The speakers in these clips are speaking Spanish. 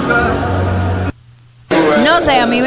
No sé, a mí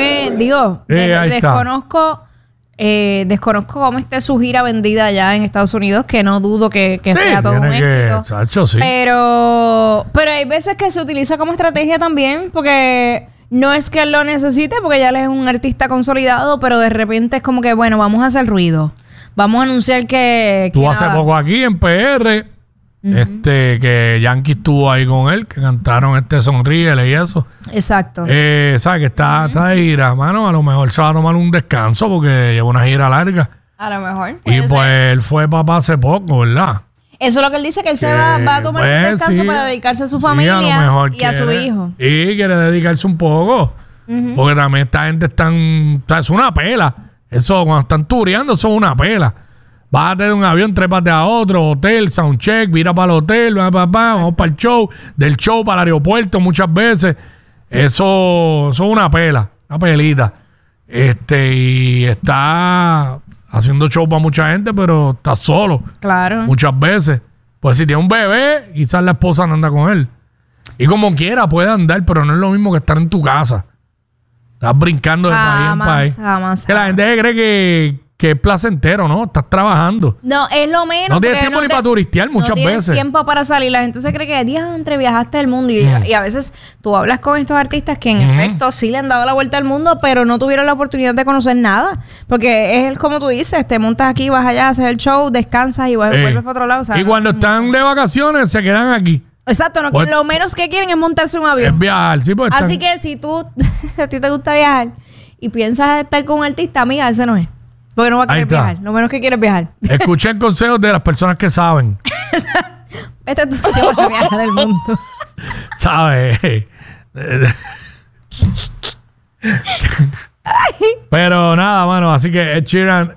desconozco cómo esté su gira vendida allá en Estados Unidos, que no dudo que sea todo un éxito. Chacho, sí. Pero hay veces que se utiliza como estrategia también, porque no es que él lo necesite, porque ya él es un artista consolidado, pero de repente es como que, bueno, vamos a hacer ruido. Vamos a anunciar que Tú hace poco aquí en PR, que Yankee estuvo ahí con él, que cantaron Sonríele y eso. Exacto. ¿Sabes? Que está de gira. Mano, a lo mejor se va a tomar un descanso porque lleva una gira larga. A lo mejor. Y pues él fue papá hace poco, ¿verdad? Eso es lo que él dice, que él se va a tomar su descanso para dedicarse a su familia y a su hijo. Y quiere dedicarse un poco. Porque también esta gente es una pela. Eso, cuando están tureando, eso es una pela. Bájate de un avión, trépate a otro, hotel, soundcheck, vira para el hotel, vamos para el show, del show para el aeropuerto muchas veces. Eso es una pela, una pelita. Y está haciendo show para mucha gente, pero está solo. Claro. Muchas veces. Pues si tiene un bebé, quizás la esposa no anda con él. Y como quiera puede andar, pero no es lo mismo que estar en tu casa. Estás brincando de país en país. Jamás. Que la gente cree que es placentero, ¿no? Estás trabajando. No, es lo menos. No tienes tiempo ni para turistear muchas veces. No tienes tiempo para salir. La gente se cree que diantre viajaste el mundo. Y a veces tú hablas con estos artistas que en efecto sí le han dado la vuelta al mundo, pero no tuvieron la oportunidad de conocer nada. Porque es como tú dices, te montas aquí, vas allá a hacer el show, descansas y vuelves para otro lado. O sea, y cuando están de vacaciones se quedan aquí. Exacto, lo menos que quieren es montarse un avión. Es viajar, sí, pues. Así que si a ti te gusta viajar y piensas estar con un artista, amiga, ese no es. Porque no va a querer viajar. Lo menos que quieres viajar. Escuchen consejos de las personas que saben. Esta es tu opción de viajar del mundo. ¿Sabes? Pero nada, mano. Así que Ed Sheeran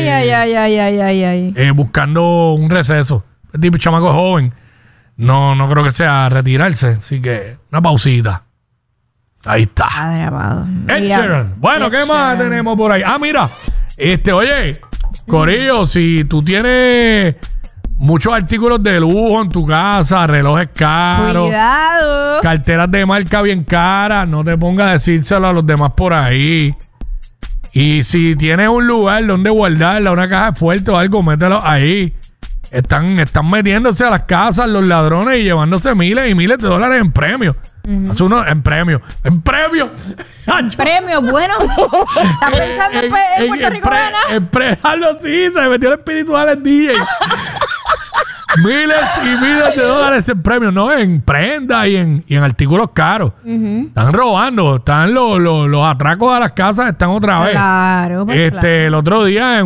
buscando un receso. El tipo chamaco joven. No creo que sea retirarse. Así que una pausita. Ahí está. Padre amado. Ed Sheeran. Bueno, ¿qué más tenemos por ahí? Mira. Oye, Corillo, si tú tienes muchos artículos de lujo en tu casa, relojes caros, cuidado, carteras de marca bien caras, no te pongas a decírselo a los demás por ahí. Y si tienes un lugar donde guardarla, una caja fuerte o algo, mételo ahí. Están metiéndose a las casas los ladrones y llevándose miles y miles de dólares en premios. Hace uno en premio. ¡En premio! Premio, bueno. ¿Estás pensando en Puerto Rico ganar? Sí, se metió el espiritual el DJ. Miles y miles de dólares en premios, no en prendas y en artículos caros. Están robando, están los atracos a las casas, están otra vez. Claro, claro. El otro día en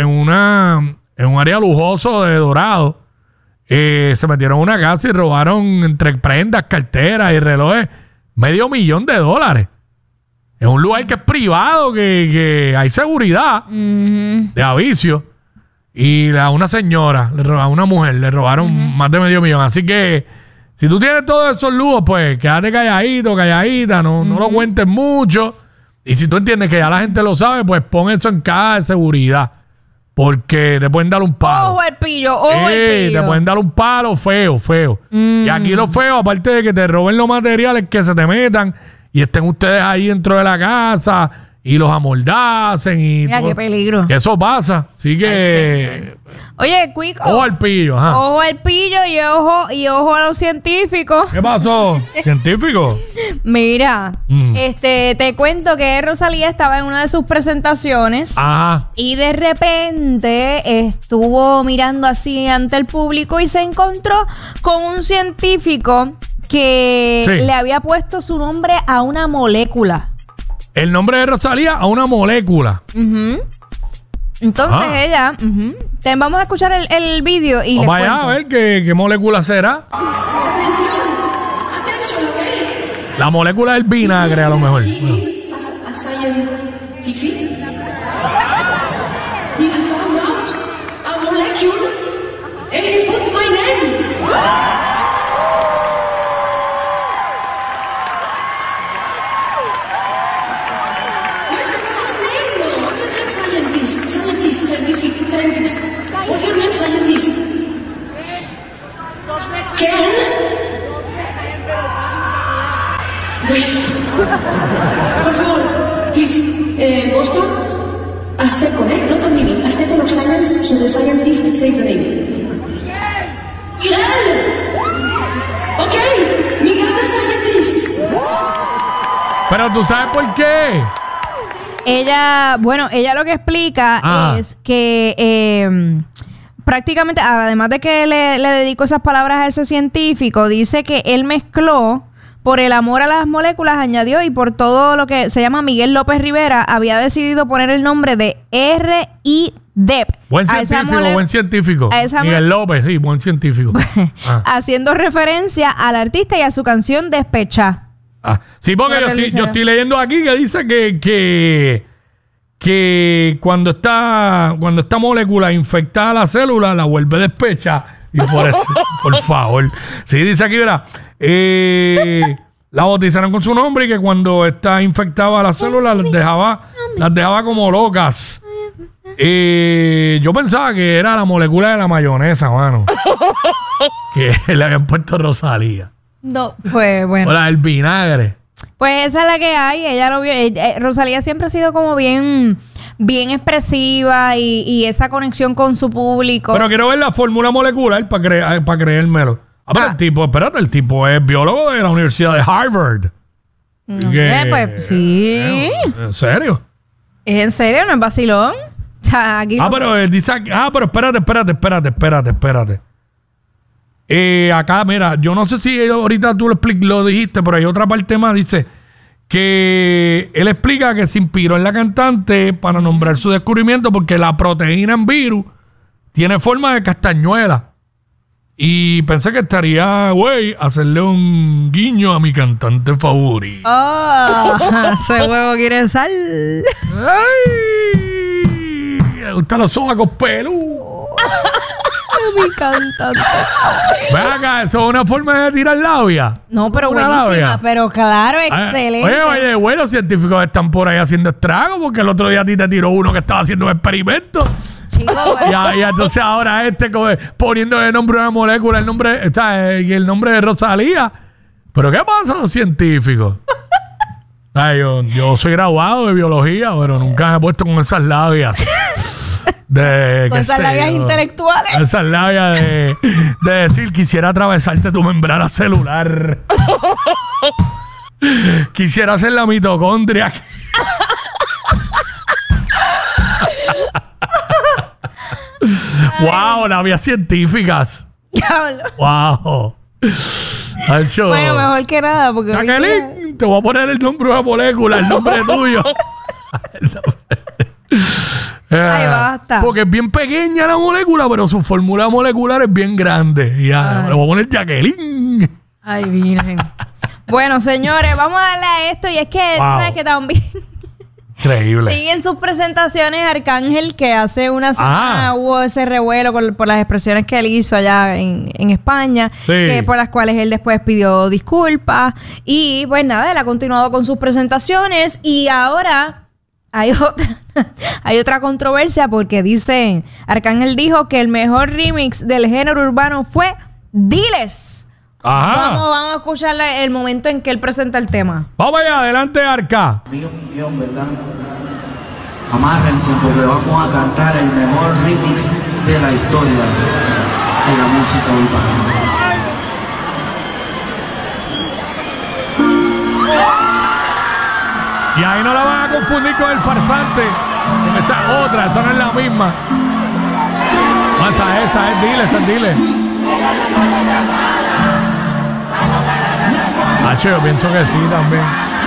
un área lujoso de Dorado, se metieron en una casa y robaron entre prendas, carteras y relojes $500,000. Es un lugar que es privado, que hay seguridad de aviso. Y a una señora, a una mujer, le robaron más de $500,000. Así que si tú tienes todos esos lujos, pues quédate calladita, no lo cuentes mucho. Y si tú entiendes que ya la gente lo sabe, pues pon eso en caja de seguridad. Porque te pueden dar un palo. Ojo al pillo, ojo al pillo. Te pueden dar un palo feo. Y aquí lo feo, aparte de que te roben los materiales, que se te metan y estén ustedes ahí dentro de la casa y los amordacen y mira, qué peligro. Que eso pasa. Así que... Oye, Quico. Ojo al pillo, ajá. Ojo al pillo y ojo a los científicos. ¿Qué pasó? ¿Científico? Mira, te cuento que Rosalía estaba en una de sus presentaciones. Ajá. Y de repente estuvo mirando así ante el público y se encontró con un científico que le había puesto su nombre a una molécula. El nombre de Rosalía a una molécula. Entonces ella... vamos a escuchar el vídeo y les vaya cuento. A ver qué molécula será. La molécula del vinagre, a lo mejor. What's your name, scientist? Ken? Por favor, please, Boston, a second, not a minute, a second of silence so the scientist says the name. Miguel! Okay, Miguel the scientist. Pero tú sabes por qué. Ella lo que explica es que prácticamente, además de que le dedicó esas palabras a ese científico, dice que él mezcló por el amor a las moléculas, añadió, y por todo lo que se llama Miguel López Rivera, había decidido poner el nombre de RIDEP. Buen científico. Miguel López, sí, buen científico. Haciendo referencia al artista y a su canción Despecha. Sí, porque yo estoy leyendo aquí que dice que cuando esta molécula infecta a la célula, la vuelve despecha. Y por eso, por favor. Sí, dice aquí, verá. La bautizaron con su nombre y que cuando está infectada a la célula las dejaba como locas. Yo pensaba que era la molécula de la mayonesa, mano. Que le habían puesto Rosalía. No, pues bueno. O la del vinagre. Pues esa es la que hay. Ella lo vio. Rosalía siempre ha sido como bien expresiva y esa conexión con su público. Pero quiero ver la fórmula molecular para creérmelo. Pero el tipo es biólogo de la Universidad de Harvard. Pues sí. ¿En serio? ¿Es en serio? ¿No es vacilón? O sea, aquí pero él dice... pero espérate. Acá, mira, yo no sé si ahorita tú lo dijiste, pero hay otra parte más, dice que él explica que se inspiró en la cantante para nombrar su descubrimiento porque la proteína en virus tiene forma de castañuela y pensé que estaría, hacerle un guiño a mi cantante favorito. Ese huevo quiere sal. Ay, le gustan los sobacos peludos. Mi cantante. Ven acá, eso es una forma de tirar labia. No, pero buenísima. Labia. Pero claro, excelente. Oye, los científicos están por ahí haciendo estragos porque el otro día a ti te tiró uno que estaba haciendo un experimento. Chicos, y entonces ahora poniendo el nombre de una molécula, el nombre de Rosalía. ¿Pero qué pasa a los científicos? Yo soy graduado de biología, pero nunca me he puesto con esas labias. Con esas labias intelectuales. Esas labias de decir, quisiera atravesarte tu membrana celular. Quisiera hacer la mitocondria. Wow, labias científicas. Wow. Bueno, mejor que nada, porque Jacqueline, te voy a poner el nombre de una molécula, el nombre tuyo. Ay, basta. Porque es bien pequeña la molécula, pero su fórmula molecular es bien grande. Y ya, le voy a poner Jacqueline. Ay, miren. Bueno, señores, vamos a darle a esto. Y es que, tú sabes que también... Increíble. Siguen sus presentaciones Arcángel, que hace una semana hubo ese revuelo por las expresiones que él hizo allá en España, por las cuales él después pidió disculpas. Y pues nada, él ha continuado con sus presentaciones y ahora... Hay otra controversia porque dicen, Arcángel dijo que el mejor remix del género urbano fue Diles. Ajá. Vamos a escuchar el momento en que él presenta el tema. Vamos allá, adelante, Arca. Millón, ¿verdad? Amárrense porque vamos a cantar el mejor remix de la historia de la música urbana. Y ahí no la van a confundir con el farsante. Porque esa es otra, esa no es la misma. No, esa es Diles. Yo pienso que sí también.